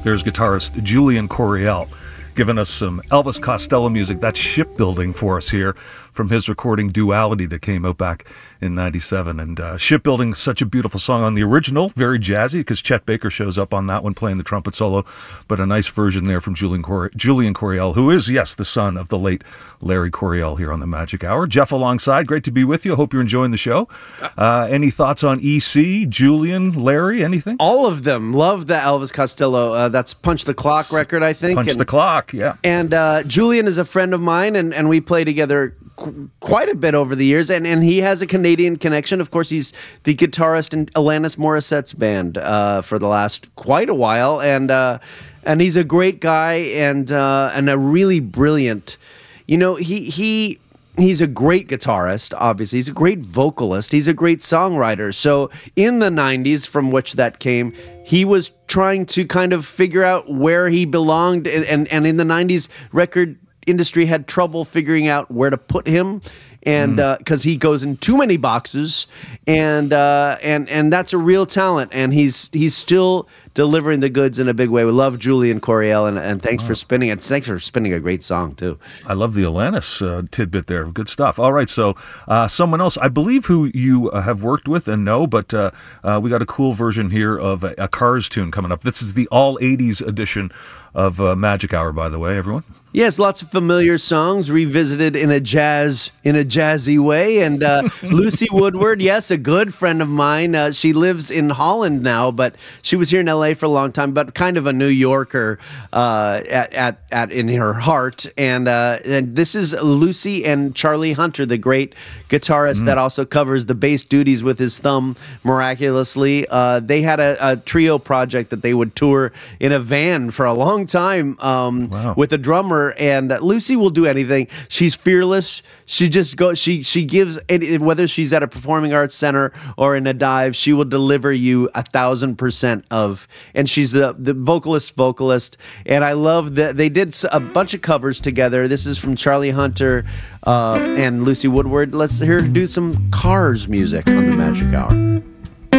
There's guitarist Julian Coryell giving us some Elvis Costello music. That's Shipbuilding for us here from his recording Duality that came out back in 97. And Shipbuilding, such a beautiful song on the original, very jazzy because Chet Baker shows up on that one playing the trumpet solo, but a nice version there from Julian Coryell, who is, yes, the son of the late Larry Coryell here on the Magic Hour. Jeff alongside, great to be with you. Hope you're enjoying the show. Any thoughts on EC, Julian, Larry, anything? All of them. Love the Elvis Costello. That's Punch the Clock record, I think. Punch the Clock, yeah. And Julian is a friend of mine, and we play together quite a bit over the years, and he has a Canadian connection. Of course, he's the guitarist in Alanis Morissette's band for the last quite a while, and he's a great guy and a really brilliant. You know, he's a great guitarist. Obviously, he's a great vocalist. He's a great songwriter. So in the 90s, from which that came, he was trying to kind of figure out where he belonged, and in the 90s, record industry had trouble figuring out where to put him, and because he goes in too many boxes, and that's a real talent, and he's still delivering the goods in a big way. We love Julian Coryell, and thanks for spinning it. Thanks for spinning a great song too. I love the Alanis tidbit there. Good stuff. All right, so someone else, I believe, who you have worked with and know, but we got a cool version here of a Cars tune coming up. This is the all 80s edition of Magic Hour, by the way, everyone. Yes, lots of familiar songs revisited in a jazzy way. And Lucy Woodward, yes, a good friend of mine. She lives in Holland now, but she was here in LA for a long time, but kind of a New Yorker in her heart. And this is Lucy and Charlie Hunter, the great guitarist that also covers the bass duties with his thumb miraculously. They had a trio project that they would tour in a van for a long time with a drummer. And Lucy will do anything. She's fearless. She just goes. She gives, whether she's at a performing arts center or in a dive, she will deliver you 1,000% of. And she's the vocalist. And I love that they did a bunch of covers together. This is from Charlie Hunter and Lucy Woodward. Let's hear her do some Cars music on the Magic Hour.